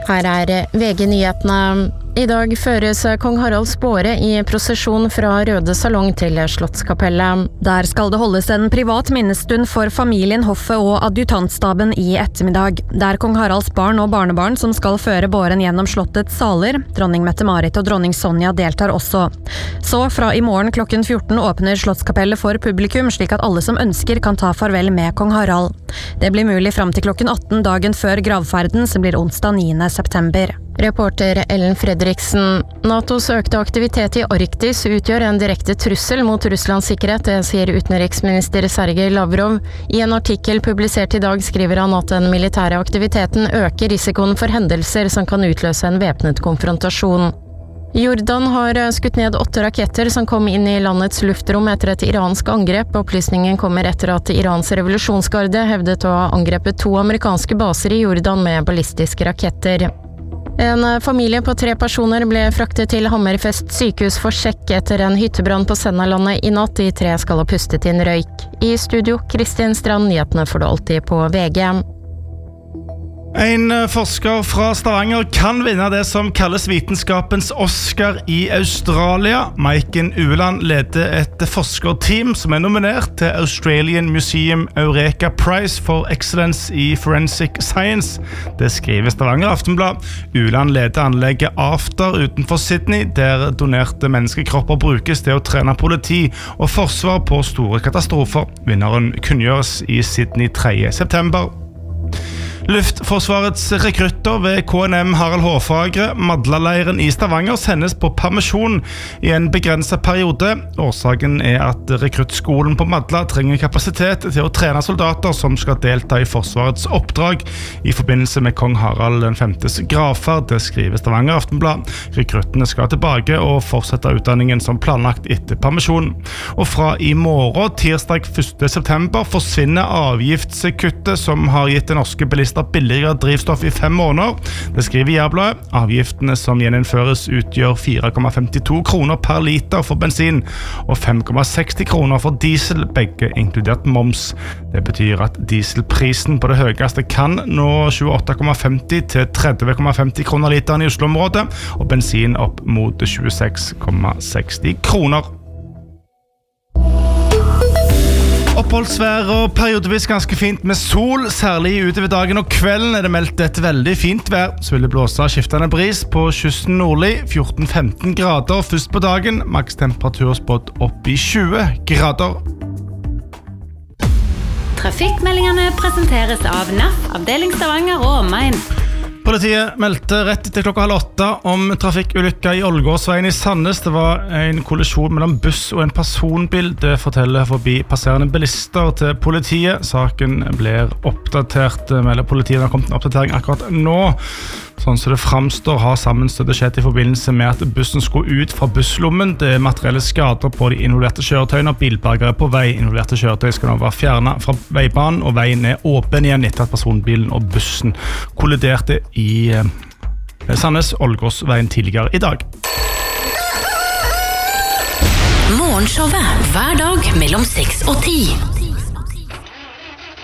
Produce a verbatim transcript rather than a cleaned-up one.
Her er V G-nyhetene. I dag føres kong Haralds båre i prosesjon fra Røde Salong til Slottskapellet. Der skal det holdes en privat minnestund for familien, hoffet og adjutantstaben i ettermiddag. Det er kong Haralds barn og barnebarn som skal føre båren gjennom slottets saler. Dronning Mette-Marit og dronning Sonja deltar også. Så fra i morgen klokken fjorten åpner Slottskapellet for publikum, slik at alle som ønsker kan ta farvel med kong Harald. Det blir mulig fram til klokken atten dagen før gravferden, som blir onsdag niende september. Reporter Ellen Fredriksen. NATOs økte aktivitet i Arktis utgjør en direkte trussel mot Russlands sikkerhet, det sier utenriksminister Sergej Lavrov. I en artikkel publisert i dag skriver han at den militære aktiviteten øker risikoen for hendelser som kan utløse en væpnet konfrontasjon. Jordan har skutt ned åtte raketter som kom inn i landets luftrom etter et iransk angrep. Opplysningen kommer etter at Irans revolusjonsgarde hevdet å ha angrepet to amerikanske baser i Jordan med ballistiske raketter. En familie på tre personer ble fraktet til Hammerfest sykehus for sjekk etter en hyttebrann på Sennalandet i natt. De tre skal ha pustet inn røyk. I studio, Kristin Strand, nyhetene får du alltid på V G. En forsker fra Stavanger kan vinne det som kalles vitenskapens Oscar i Australia. Maiken Ueland leder et forskerteam som er nominert til Australian Museum Eureka Prize for Excellence i Forensic Science. Det skriver Stavanger Aftenblad. Ueland leder anlegget After utenfor Sydney, der donerte menneskekropper brukes til å trene politi og forsvar på store katastrofer. Vinneren kunngjøres i Sydney tredje september. Luftforsvarets rekrutter ved K N M Harald Hårfagre, Madla-leiren i Stavanger, sendes på permisjon i en begrenset periode. Årsaken er at rekruttskolen på Madla trenger kapasitet til å trene soldater som skal delta i Forsvarets oppdrag i forbindelse med kong Harald den femtes gravferd, det skriver Stavanger Aftenblad. Rekruttene skal tilbake og fortsette utdanningen som planlagt etter permisjon. Og fra i morgen, tirsdag første september, forsvinner avgiftskuttet som har gitt det norske bilister billigere drivstoff i fem måneder. Det skriver Jærbladet. Avgiftene som gjeninnføres utgjør fire komma femtito kroner per liter for bensin og fem komma seksti kroner for diesel, begge inkludert moms. Det betyr at dieselprisen på det høyeste kan nå tjueåtte komma femti til tretti komma femti kroner literen i Oslo-området, og bensin opp mot tjueseks komma seksti kroner. Oppholdsvær og periodevis ganske fint med sol, særlig utover dagen og kvelden er det meldt et veldig fint vær. Så vil det blåse skiftende bris på kysten nordlig, fjorten til femten grader først på dagen, maks temperatur spådd opp i tjue grader. Trafikkmeldingene presenteres av N A F, avdeling Stavanger og omegn. Politiet meldte rett til klokka halv åtte om trafikkulykke i Ålgårdsveien i Sandnes. Det var en kollisjon mellom buss og en personbil. Det forteller forbi passerende bilister til politiet. Saken blir oppdatert, melder politiet. Det har kommet en oppdatering akkurat nå. Sånn som det framstår, har sammenstøtet skjedd i forbindelse med at bussen skulle ut fra busslommen. Det er materielle skader på de involverte kjøretøyene, og bilbergere på vei. Involverte kjøretøy skal nå være fjernet fra veibanen, og veien er åpen igjen etter at personbilen og bussen kolliderte i Sandnes Ålgårdsveien tidligere i dag. Morgenshowet hver dag mellom seks og ti.